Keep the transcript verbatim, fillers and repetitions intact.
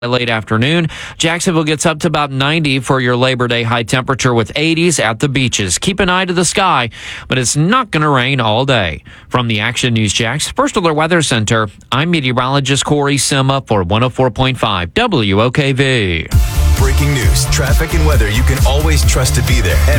late afternoon. Jacksonville gets up to about ninety for your Labor Day high temperature with eighties at the beaches. Keep an eye to the sky, but it's not going to rain all day. From the Action News Jax First Alert Weather Center, I'm meteorologist Corey Sima for one oh four point five W O K V. Breaking news, traffic, and weather you can always trust to be there. And